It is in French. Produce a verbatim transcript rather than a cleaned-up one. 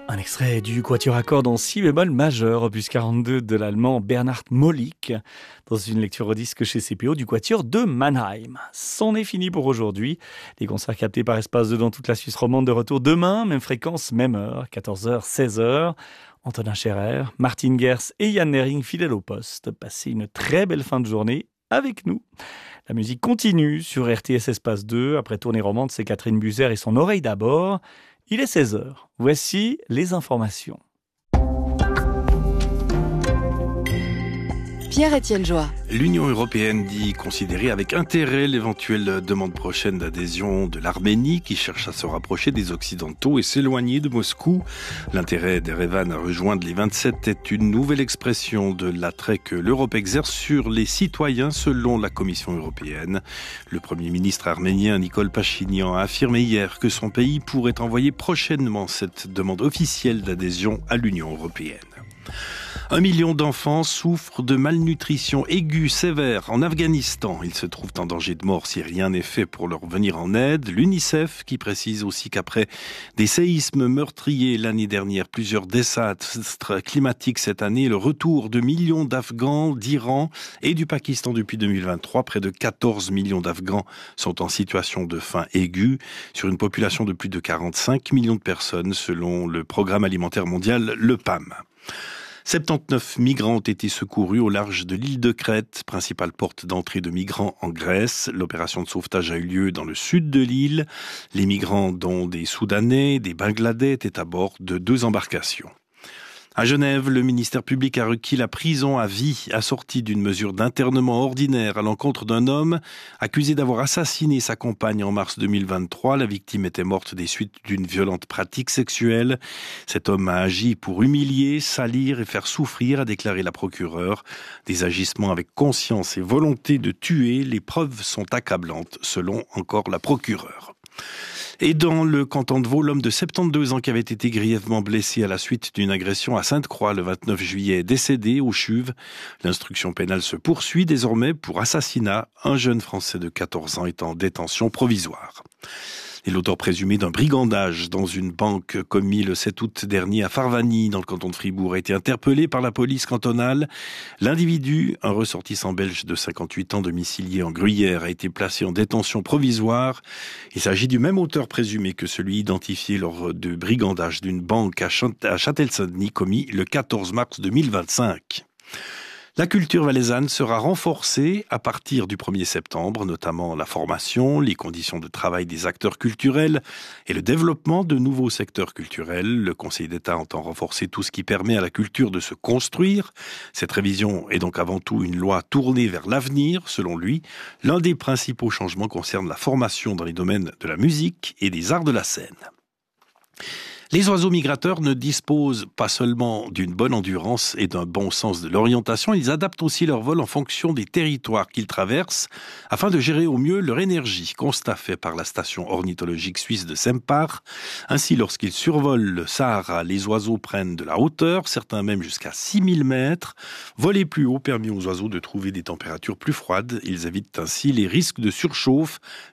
Un extrait du quatuor à cordes en si bémol majeur, opus quarante-deux de l'allemand Bernhard Molik, dans une lecture au disque chez C P O du quatuor de Mannheim. C'en est fini pour aujourd'hui. Les concerts captés par Espace deux dans toute la Suisse romande de retour demain, même fréquence, même heure, quatorze heures, seize heures. Antonin Scherer, Martin Gers et Yann Nering fidèles au poste. Passez une très belle fin de journée avec nous. La musique continue sur R T S Espace deux. Après Tournée romande, c'est Catherine Buzer et son oreille d'abord. Il est seize heures. Voici les informations. Pierre-Étienne Joie. L'Union européenne dit considérer avec intérêt l'éventuelle demande prochaine d'adhésion de l'Arménie qui cherche à se rapprocher des Occidentaux et s'éloigner de Moscou. L'intérêt d'Erevan à rejoindre les vingt-sept est une nouvelle expression de l'attrait que l'Europe exerce sur les citoyens selon la Commission européenne. Le Premier ministre arménien Nikol Pachinian a affirmé hier que son pays pourrait envoyer prochainement cette demande officielle d'adhésion à l'Union européenne. Un million d'enfants souffrent de malnutrition aiguë sévère en Afghanistan. Ils se trouvent en danger de mort si rien n'est fait pour leur venir en aide. L'UNICEF qui précise aussi qu'après des séismes meurtriers l'année dernière, plusieurs désastres climatiques cette année, le retour de millions d'Afghans d'Iran et du Pakistan depuis deux mille vingt-trois, près de quatorze millions d'Afghans sont en situation de faim aiguë sur une population de plus de quarante-cinq millions de personnes selon le Programme alimentaire mondial, le P A M. soixante-dix-neuf migrants ont été secourus au large de l'île de Crète, principale porte d'entrée de migrants en Grèce. L'opération de sauvetage a eu lieu dans le sud de l'île. Les migrants, dont des Soudanais, des Bangladais, étaient à bord de deux embarcations. À Genève, le ministère public a requis la prison à vie, assortie d'une mesure d'internement ordinaire à l'encontre d'un homme accusé d'avoir assassiné sa compagne en mars deux mille vingt-trois. La victime était morte des suites d'une violente pratique sexuelle. Cet homme a agi pour humilier, salir et faire souffrir, a déclaré la procureure. Des agissements avec conscience et volonté de tuer, les preuves sont accablantes, selon encore la procureure. Et dans le canton de Vaud, l'homme de soixante-douze ans qui avait été grièvement blessé à la suite d'une agression à Sainte-Croix le vingt-neuf juillet est décédé au CHUV. L'instruction pénale se poursuit désormais pour assassinat. Un jeune Français de quatorze ans est en détention provisoire. Et l'auteur présumé d'un brigandage dans une banque commis le sept août dernier à Farvagny, dans le canton de Fribourg, a été interpellé par la police cantonale. L'individu, un ressortissant belge de cinquante-huit ans domicilié en Gruyère, a été placé en détention provisoire. Il s'agit du même auteur présumé que celui identifié lors de brigandage d'une banque à Châtel-Saint-Denis commis le quatorze mars deux mille vingt-cinq. La culture valaisanne sera renforcée à partir du premier septembre, notamment la formation, les conditions de travail des acteurs culturels et le développement de nouveaux secteurs culturels. Le Conseil d'État entend renforcer tout ce qui permet à la culture de se construire. Cette révision est donc avant tout une loi tournée vers l'avenir, selon lui. L'un des principaux changements concerne la formation dans les domaines de la musique et des arts de la scène. Les oiseaux migrateurs ne disposent pas seulement d'une bonne endurance et d'un bon sens de l'orientation, ils adaptent aussi leur vol en fonction des territoires qu'ils traversent afin de gérer au mieux leur énergie. Constat fait par la station ornithologique suisse de Sempach. Ainsi, lorsqu'ils survolent le Sahara, les oiseaux prennent de la hauteur, certains même jusqu'à six mille mètres. Voler plus haut permet aux oiseaux de trouver des températures plus froides. Ils évitent ainsi les risques de surchauffe,